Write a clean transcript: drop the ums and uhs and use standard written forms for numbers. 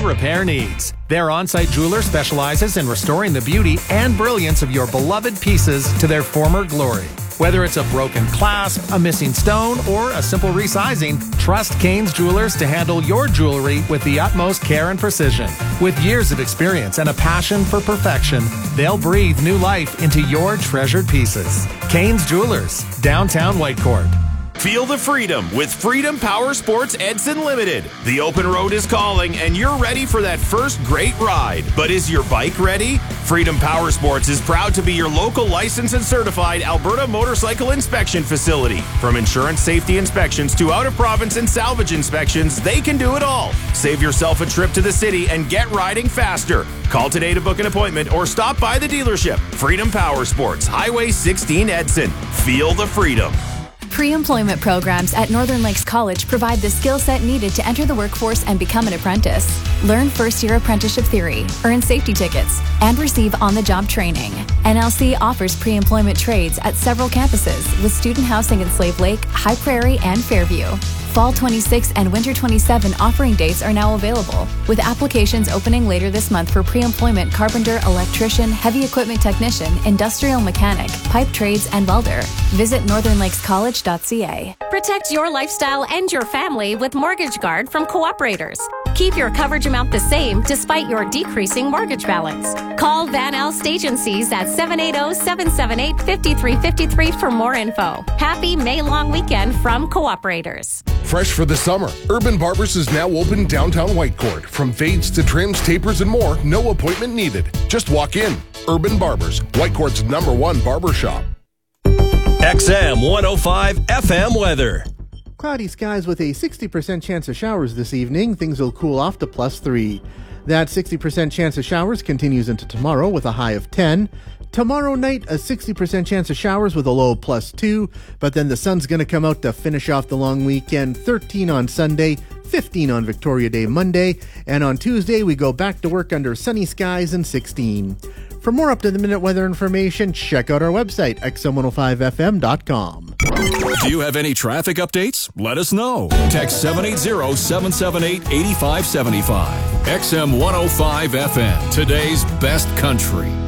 repair needs. Their on-site jeweler specializes in restoring the beauty and brilliance of your beloved pieces to their former glory. Whether it's a broken clasp, a missing stone, or a simple resizing, trust Kane's Jewelers to handle your jewelry with the utmost care and precision. With years of experience and a passion for perfection, they'll breathe new life into your treasured pieces. Kane's Jewelers, downtown Whitecourt. Feel the freedom with Freedom Power Sports Edson Limited. The open road is calling and you're ready for that first great ride. But is your bike ready? Freedom Power Sports is proud to be your local licensed and certified Alberta motorcycle inspection facility. From insurance safety inspections to out-of-province and salvage inspections, they can do it all. Save yourself a trip to the city and get riding faster. Call today to book an appointment or stop by the dealership. Freedom Power Sports, Highway 16 Edson. Feel the freedom. Pre-employment programs at Northern Lakes College provide the skill set needed to enter the workforce and become an apprentice. Learn first-year apprenticeship theory, earn safety tickets, and receive on-the-job training. NLC offers pre-employment trades at several campuses with student housing in Slave Lake, High Prairie, and Fairview. Fall 26 and Winter 27 offering dates are now available, with applications opening later this month for pre-employment carpenter, electrician, heavy equipment technician, industrial mechanic, pipe trades, and welder. Visit northernlakescollege.ca. Protect your lifestyle and your family with Mortgage Guard from Cooperators. Keep your coverage amount the same despite your decreasing mortgage balance. Call Van Elst Agencies at 780-778-5353 for more info. Happy May long weekend from Cooperators. Fresh for the summer, Urban Barbers is now open downtown Whitecourt. From fades to trims, tapers, and more, no appointment needed. Just walk in. Urban Barbers, Whitecourt's #1 barber shop. XM 105 FM weather. Cloudy skies with a 60% chance of showers this evening. Things will cool off to +3. That 60% chance of showers continues into tomorrow with a high of 10. Tomorrow night, a 60% chance of showers with a low of +2. But then the sun's going to come out to finish off the long weekend. 13 on Sunday, 15 on Victoria Day Monday. And on Tuesday, we go back to work under sunny skies and 16. For more up-to-the-minute weather information, check out our website, xm105fm.com. Do you have any traffic updates? Let us know. Text 780-778-8575. XM 105 FM, today's best country.